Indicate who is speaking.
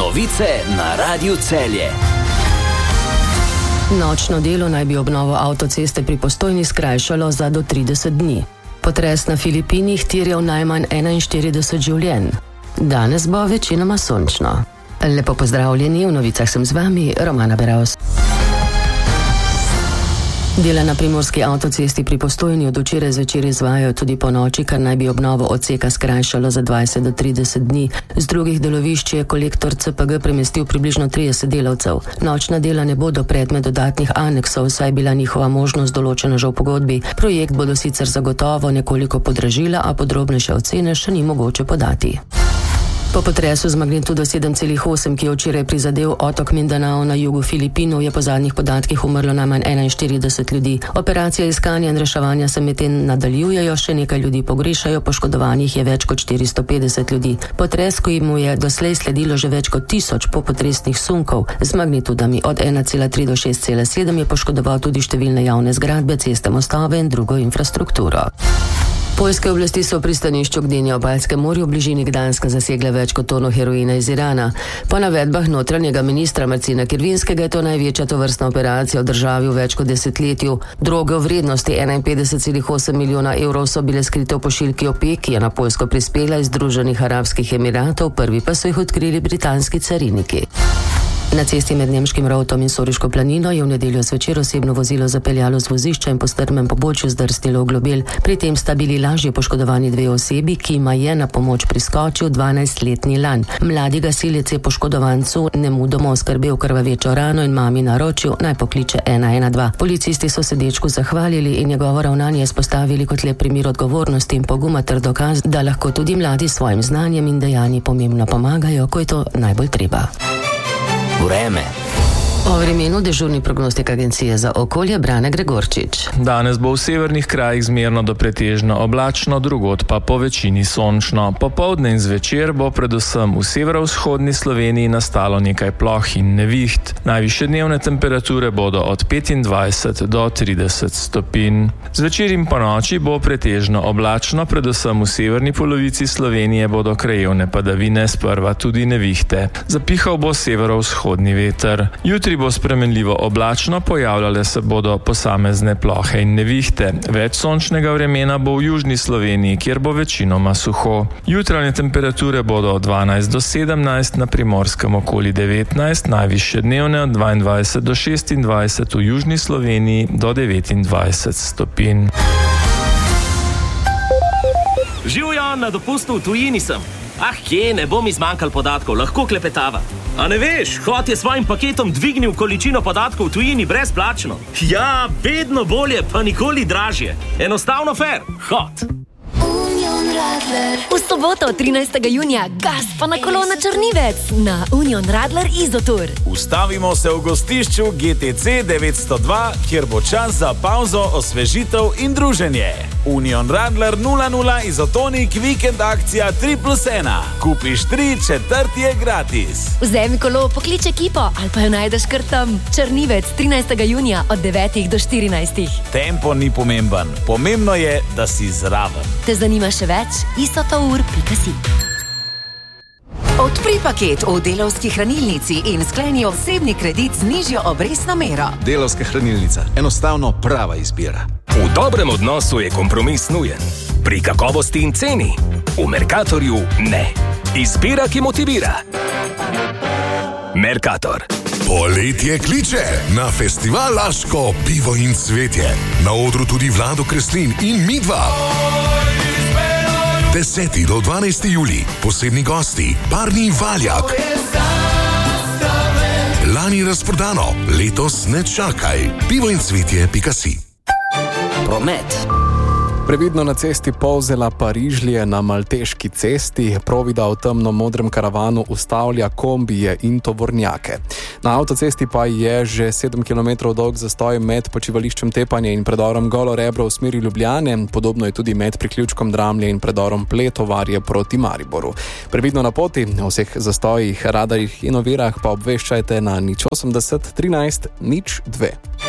Speaker 1: Novice na Radiu Celje.
Speaker 2: Nočno delo naj bi obnovo avtoceste pri Postojni skrajšalo za do 30 dni. Potres na Filipinih terjal najmanj 41 življenj. Danes bo večinoma sončno. Lepo pozdravljeni, v novicah sem z vami, Romana Beravs. Dela na primorski avtocesti pri Postojni od včeraj zvečer izvajajo tudi po noči, kar naj bi obnovo odseka skrajšalo za 20 do 30 dni. Z drugih delovišč je kolektor CPG premestil približno 30 delavcev. Nočna dela ne bodo predmet dodatnih aneksov, saj je bila njihova možnost določena že v pogodbi. Projekt bodo sicer zagotovo nekoliko podražila, a podrobnejše ocene še ni mogoče podati. Po potresu z magnitudo 7,8, ki je včeraj prizadel otok Mindanao na jugu Filipinov, je po zadnjih podatkih umrlo najmanj 41 ljudi. Operacija iskanja in reševanja se medtem nadaljujejo, še nekaj ljudi pogrešajo, poškodovanih je več kot 450 ljudi. Potres, ki mu je doslej sledilo že več kot 1000 popotresnih sunkov z magnitudami od 1,3 do 6,7, je poškodoval tudi številne javne zgradbe, ceste, mostove in drugo infrastrukturo. Poljske oblasti so v pristanišču Gdynia v Baltskem morju v bližini Gdanska zasegle več kot tono heroina iz Irana. Po navedbah notranjega ministra Marcina Kirvinskega je to največja tovrstna operacija v državi v več kot desetletju. Droge v vrednosti 51,8 milijona evrov so bile skrite v pošiljki OPEC, ki je na Poljsko prispela iz Združenih arabskih emiratov, prvi pa so jih odkrili britanski cariniki. Na cesti med nemškim Rovtom in Soriško planino je v nedeljo zvečer osebno vozilo zapeljalo z vozišča in po strmem pobočju zdrsnilo v globel. Pri tem sta bili lažje poškodovani 2 osebi, ki jima je na pomoč priskočil 12-letni Lan. Mladi gasilec je poškodovancu nemudoma oskrbel krvavečo rano in mami naročil, naj pokliče 112. Policisti so se dečku zahvalili in njegovo ravnanje izpostavili kot lep primer odgovornosti in poguma ter dokaz, da lahko tudi mladi s svojim znanjem in dejanji pomembno pomagajo, ko je to najbolj treba.
Speaker 1: Vreme.
Speaker 2: O vremenu dežurni prognostik agencije za okolje Brane Gregorčič.
Speaker 3: Danes bo v severnih krajih zmerno do pretežno oblačno, drugod pa po večini sončno. Popoldne in zvečer bo predvsem v severovzhodni Sloveniji nastalo nekaj ploh in neviht. Najvišje dnevne temperature bodo od 25 do 30 stopinj. Zvečer in ponoči bo pretežno oblačno, predvsem v severni polovici Slovenije bodo krajevne padavine, sprva tudi nevihte. Zapihal bo severovzhodni veter. Jutri bo spremenljivo oblačno, pojavljale se bodo posamezne plohe in nevihte. Več sončnega vremena bo v južni Sloveniji, kjer bo večinoma suho. Jutranje temperature bodo od 12 do 17, na Primorskem okoli 19, najvišje dnevne od 22 do 26, v južni Sloveniji do 29 stopinj.
Speaker 4: Živjo, na dopustu v tujini sem. Kje, ne bo mi zmanjkal podatkov, lahko klepetava. A ne veš, Hot je svojim paketom dvignil količino podatkov v tujini brezplačno. Ja, vedno bolje, pa nikoli dražje. Enostavno fair, Hot.
Speaker 5: V soboto 13. junija gas pa na kolo na Črnivec na Union Radler Izotur.
Speaker 6: Ustavimo se v gostišču GTC 902, kjer bo čas za pauzo, osvežitev in druženje. Union Radler 00 Izotonik vikend akcija 3+1. Kupiš 3, četrti je gratis.
Speaker 5: Vzemi kolo, poklič ekipo ali pa jo najdeš kar tam. Črnivec 13. junija od 9 do 14.
Speaker 6: Tempo ni pomemben, pomembno je, da si zraven.
Speaker 5: Te zanima še več? isotour.si.
Speaker 7: Odpri paket v Delavski hranilnici in skleni osebni kredit z nižjo obrestno mero.
Speaker 8: Delavska hranilnica. Enostavno prava izbira.
Speaker 1: V dobrem odnosu je kompromis nujen. Pri kakovosti in ceni. V Mercatorju ne. Izbira, ki motivira. Mercator.
Speaker 9: Poletje kliče na festival Laško pivo in cvetje. Na odru tudi Vlado Kreslin in midva. 10. do 12. julij, posebni gosti, Barni Valjak. Lani razprodano, letos ne čakaj. Pivo in cvetje.si.
Speaker 1: Promet.
Speaker 10: Previdno na cesti Polzela Parižlje na Malteški cesti, provida v temno-modrem karavanu ustavlja kombije in tovornjake. Na avtocesti pa je že 7 km dolg zastoj med počivališčem Tepanje in predorom Golo Rebro v smeri Ljubljane, podobno je tudi med priključkom Dramlje in predorom Pletovarje proti Mariboru. Previdno na poti, o vseh zastojih, radarjih in ovirah pa obveščajte na 080 13 02.